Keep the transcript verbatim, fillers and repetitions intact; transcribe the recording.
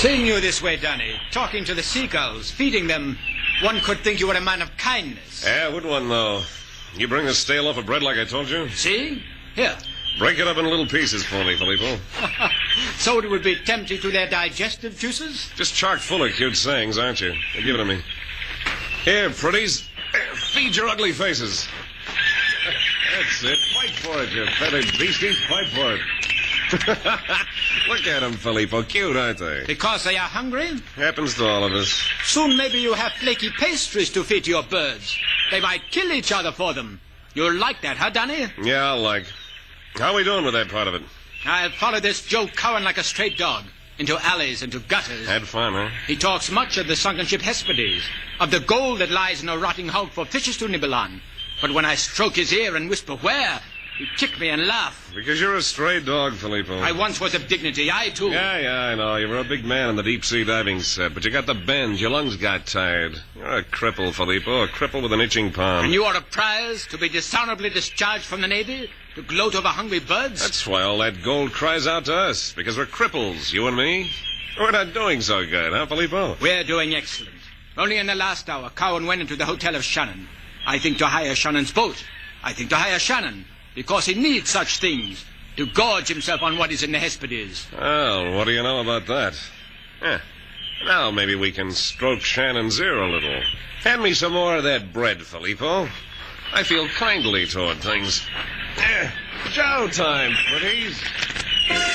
Seeing you this way, Danny, talking to the seagulls, feeding them, one could think you were a man of kindness. Yeah, would one, though. You bring the stale loaf of bread like I told you? See? Here. Break it up in little pieces for me, Filippo. So it would be tempting to their digestive juices? Just chock full of cute sayings, aren't you? Now, give it to me. Here, pretties. Feed your ugly faces. That's it. Fight for it, you feathered beasties. Fight for it. Look at them, Filippo. Cute, aren't they? Because they are hungry? Happens to all of us. Soon maybe you have flaky pastries to feed your birds. They might kill each other for them. You'll like that, huh, Danny? Yeah, I'll like. How are we doing with that part of it? I'll follow this Joe Cowan like a stray dog. Into alleys, into gutters. Had fun, huh? He talks much of the sunken ship Hesperides, of the gold that lies in a rotting hulk for fishes to nibble on. But when I stroke his ear and whisper, where? He'd kick me and laugh. Because you're a stray dog, Filippo. I once was of dignity, I too. Yeah, yeah, I know. You were a big man in the deep-sea diving set, but you got the bend. Your lungs got tired. You're a cripple, Filippo, a cripple with an itching palm. And you are a prize to be dishonorably discharged from the Navy? To gloat over hungry birds? That's why all that gold cries out to us, because we're cripples, you and me. We're not doing so good, huh, Filippo? We're doing excellent. Only in the last hour, Cowan went into the hotel of Shannon. I think to hire Shannon's boat. I think to hire Shannon, because he needs such things, to gorge himself on what is in the Hesperides. Well, what do you know about that? Eh. Now maybe we can stroke Shannon's ear a little. Hand me some more of that bread, Filippo. I feel kindly toward things. Eh, chow time, pretties.